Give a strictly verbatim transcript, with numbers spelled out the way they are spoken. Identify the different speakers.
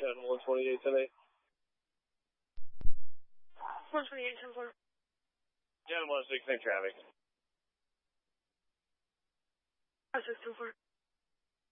Speaker 1: ten, one twenty-eight, ten eight.
Speaker 2: one twenty-eight, ten four.
Speaker 1: ten one six, same traffic.
Speaker 2: five six two four.